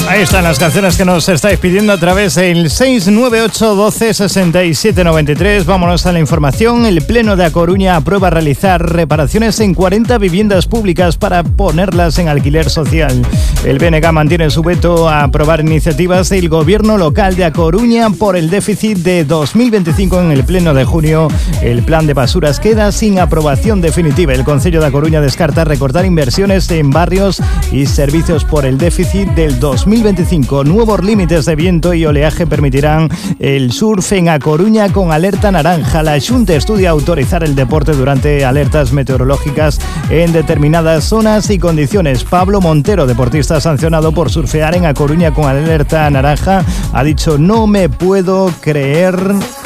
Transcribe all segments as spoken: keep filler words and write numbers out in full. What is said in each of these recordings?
Ahí están las canciones que nos estáis pidiendo a través del seis nueve ocho doce sesenta y siete noventa y tres. Vámonos a la información. El Pleno de A Coruña aprueba realizar reparaciones en cuarenta viviendas públicas para ponerlas en alquiler social. El B N G mantiene su veto a aprobar iniciativas del Gobierno local de A Coruña por el déficit de dos mil veinticinco. En el Pleno de junio, el plan de basuras queda sin aprobación definitiva. El Concello de A Coruña descarta recortar inversiones en barrios y servicios por el déficit del dos mil veinticinco. Nuevos límites de viento y oleaje permitirán el surf en A Coruña con alerta naranja. La Xunta estudia autorizar el deporte durante alertas meteorológicas en determinadas zonas y condiciones. Pablo Montero, deportista sancionado por surfear en A Coruña con alerta naranja, ha dicho: no me puedo creer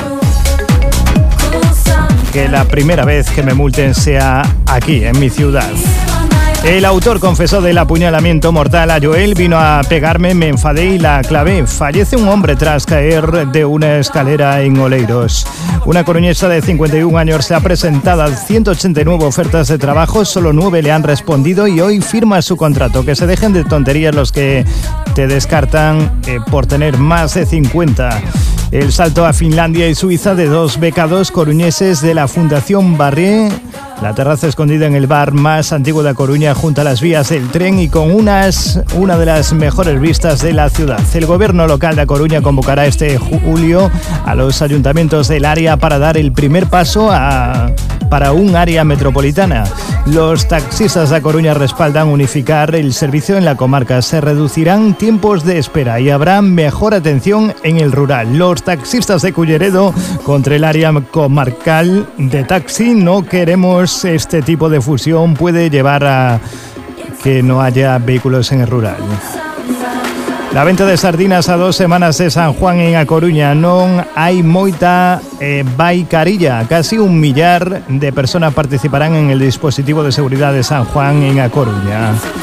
que la primera vez que me multen sea aquí, en mi ciudad. El autor confesó del apuñalamiento mortal a Joel. Vino a pegarme, me enfadé y la clavé. Fallece un hombre tras caer de una escalera en Oleiros. Una coruñesa de cincuenta y un años se ha presentado a ciento ochenta y nueve ofertas de trabajo, solo nueve le han respondido y hoy firma su contrato. Que se dejen de tonterías los que te descartan eh, por tener más de cincuenta. El salto a Finlandia y Suiza de dos becados coruñeses de la Fundación Barrié. La terraza escondida en el bar más antiguo de A Coruña, junto a las vías del tren y con unas, una de las mejores vistas de la ciudad. El Gobierno local de A Coruña convocará este julio a los ayuntamientos del área para dar el primer paso a, para un área metropolitana. Los taxistas de A Coruña respaldan unificar el servicio en la comarca. Se reducirán tiempos de espera y habrá mejor atención en el rural. Los taxistas de Culleredo contra el área comarcal de taxi. No queremos este tipo de fusión, puede llevar a que no haya vehículos en el rural. La venta de sardinas a dos semanas de San Juan en A Coruña. Non hai moita eh, baicarilla. Casi un millar de personas participarán en el dispositivo de seguridad de San Juan en A Coruña.